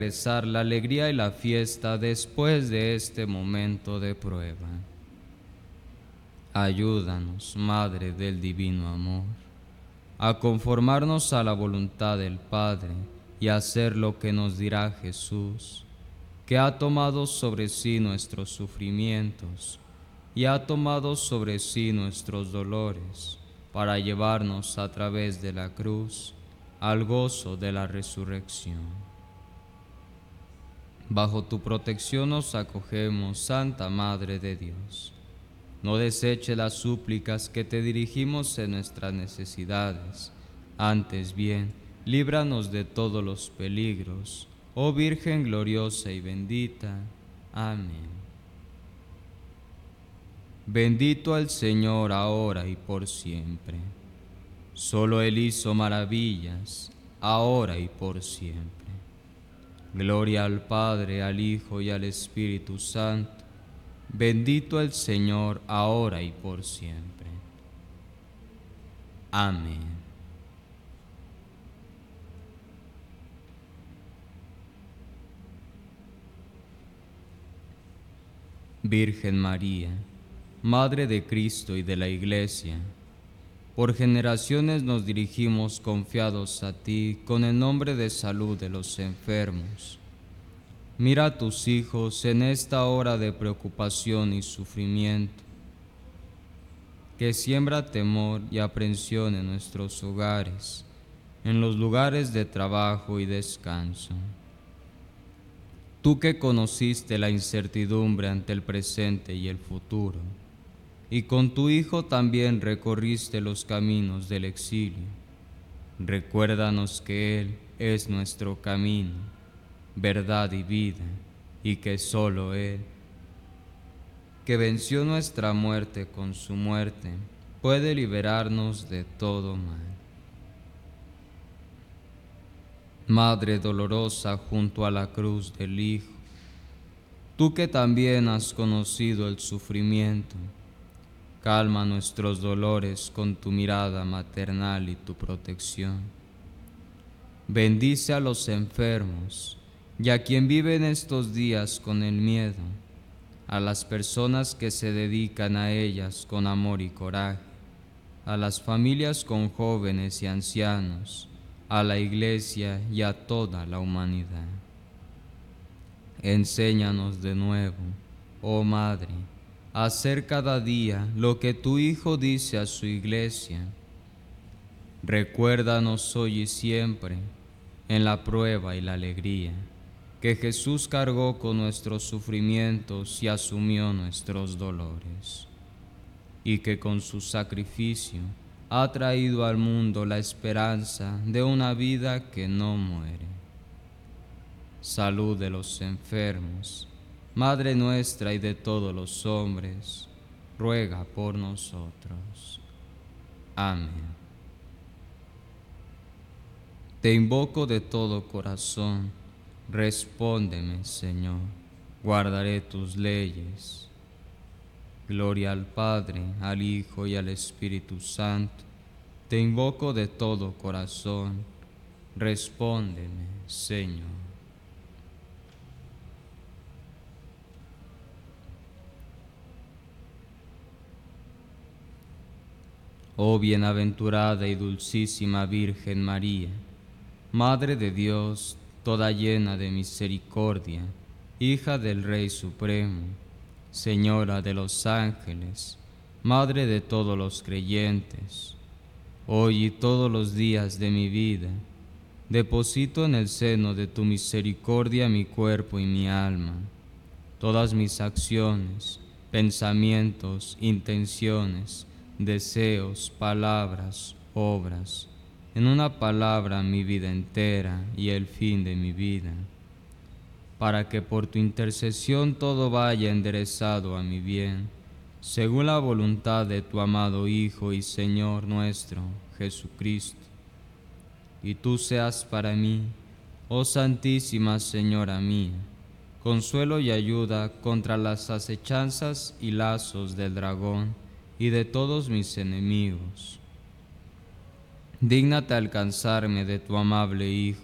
regresar la alegría y la fiesta después de este momento de prueba. Ayúdanos, Madre del Divino Amor, a conformarnos a la voluntad del Padre y a hacer lo que nos dirá Jesús, que ha tomado sobre sí nuestros sufrimientos y ha tomado sobre sí nuestros dolores para llevarnos a través de la cruz al gozo de la resurrección. Bajo tu protección nos acogemos, Santa Madre de Dios. No deseche las súplicas que te dirigimos en nuestras necesidades. Antes bien, líbranos de todos los peligros, oh Virgen gloriosa y bendita. Amén. Bendito el Señor ahora y por siempre. Solo Él hizo maravillas, ahora y por siempre. Gloria al Padre, al Hijo y al Espíritu Santo. Bendito el Señor ahora y por siempre. Amén. Virgen María, Madre de Cristo y de la Iglesia, por generaciones nos dirigimos confiados a ti con el nombre de salud de los enfermos. Mira a tus hijos en esta hora de preocupación y sufrimiento, que siembra temor y aprensión en nuestros hogares, en los lugares de trabajo y descanso. Tú que conociste la incertidumbre ante el presente y el futuro, y con tu Hijo también recorriste los caminos del exilio, recuérdanos que Él es nuestro camino, verdad y vida, y que solo Él, que venció nuestra muerte con su muerte, puede liberarnos de todo mal. Madre dolorosa junto a la cruz del Hijo, tú que también has conocido el sufrimiento, calma nuestros dolores con tu mirada maternal y tu protección. Bendice a los enfermos y a quien vive en estos días con el miedo, a las personas que se dedican a ellas con amor y coraje, a las familias con jóvenes y ancianos, a la Iglesia y a toda la humanidad. Enséñanos de nuevo, oh Madre, a hacer cada día lo que tu Hijo dice a su Iglesia. Recuérdanos hoy y siempre, en la prueba y la alegría, que Jesús cargó con nuestros sufrimientos y asumió nuestros dolores, y que con su sacrificio ha traído al mundo la esperanza de una vida que no muere. Salud de los enfermos, Madre nuestra y de todos los hombres, ruega por nosotros. Amén. Te invoco de todo corazón, respóndeme, Señor, guardaré tus leyes. Gloria al Padre, al Hijo y al Espíritu Santo. Te invoco de todo corazón, respóndeme, Señor. Oh bienaventurada y dulcísima Virgen María, Madre de Dios, toda llena de misericordia, hija del Rey Supremo, Señora de los ángeles, Madre de todos los creyentes, hoy y todos los días de mi vida, deposito en el seno de tu misericordia mi cuerpo y mi alma, todas mis acciones, pensamientos, intenciones, deseos, palabras, obras, en una palabra mi vida entera y el fin de mi vida, para que por tu intercesión todo vaya enderezado a mi bien, según la voluntad de tu amado Hijo y Señor nuestro, Jesucristo. Y tú seas para mí, oh Santísima Señora mía, consuelo y ayuda contra las acechanzas y lazos del dragón y de todos mis enemigos. Dígnate alcanzarme de tu amable Hijo,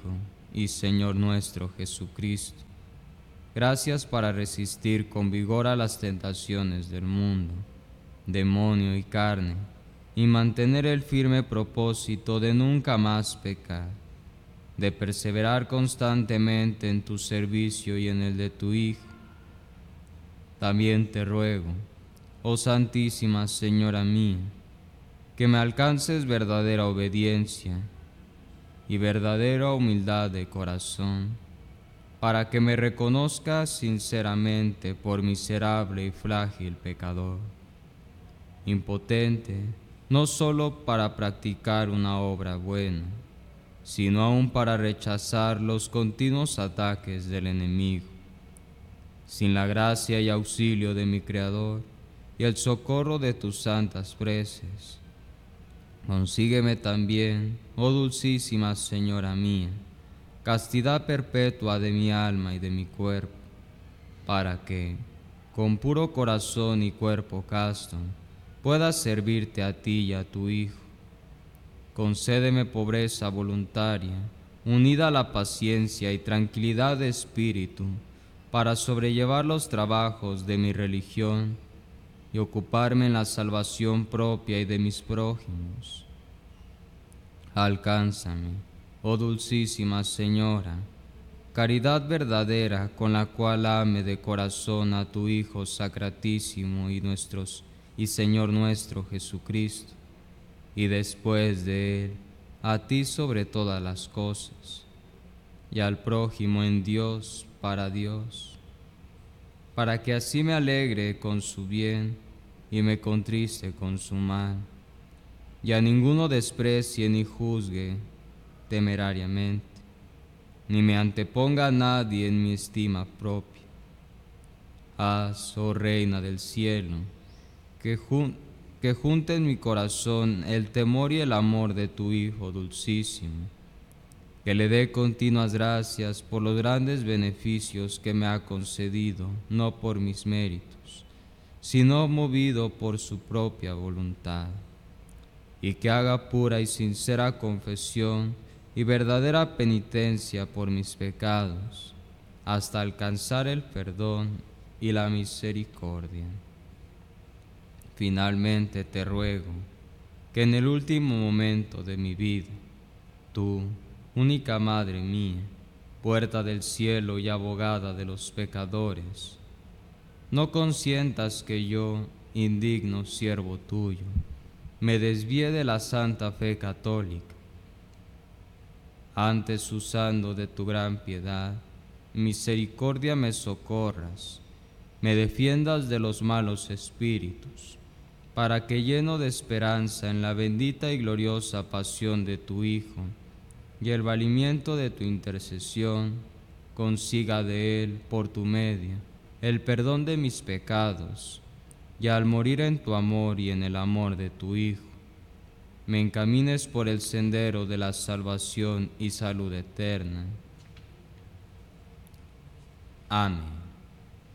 y Señor nuestro Jesucristo. Gracias para resistir con vigor a las tentaciones del mundo, demonio y carne, y mantener el firme propósito de nunca más pecar, de perseverar constantemente en tu servicio y en el de tu Hijo. También te ruego, oh Santísima Señora mía, que me alcances verdadera obediencia y verdadera humildad de corazón, para que me reconozcas sinceramente por miserable y frágil pecador, impotente no sólo para practicar una obra buena, sino aún para rechazar los continuos ataques del enemigo. Sin la gracia y auxilio de mi Creador y el socorro de tus santas preces, consígueme también, oh dulcísima Señora mía, castidad perpetua de mi alma y de mi cuerpo, para que, con puro corazón y cuerpo casto, pueda servirte a ti y a tu Hijo. Concédeme pobreza voluntaria, unida a la paciencia y tranquilidad de espíritu, para sobrellevar los trabajos de mi religión y ocuparme en la salvación propia y de mis prójimos. Alcánzame, oh dulcísima Señora, caridad verdadera con la cual ame de corazón a tu Hijo Sacratísimo y Señor nuestro Jesucristo, y después de Él, a ti sobre todas las cosas, y al prójimo en Dios, para que así me alegre con su bien y me contriste con su mal, y a ninguno desprecie ni juzgue temerariamente, ni me anteponga a nadie en mi estima propia. Haz, oh Reina del cielo, que junte en mi corazón el temor y el amor de tu Hijo dulcísimo, que le dé continuas gracias por los grandes beneficios que me ha concedido, no por mis méritos, sino movido por su propia voluntad, y que haga pura y sincera confesión y verdadera penitencia por mis pecados, hasta alcanzar el perdón y la misericordia. Finalmente te ruego que en el último momento de mi vida, tú, única Madre mía, puerta del cielo y abogada de los pecadores, no consientas que yo, indigno siervo tuyo, me desvíe de la santa fe católica. Antes, usando de tu gran piedad, misericordia me socorras, me defiendas de los malos espíritus, para que, lleno de esperanza en la bendita y gloriosa pasión de tu Hijo y el valimiento de tu intercesión, consiga de Él, por tu medio, el perdón de mis pecados, y al morir en tu amor y en el amor de tu Hijo, me encamines por el sendero de la salvación y salud eterna. Amén.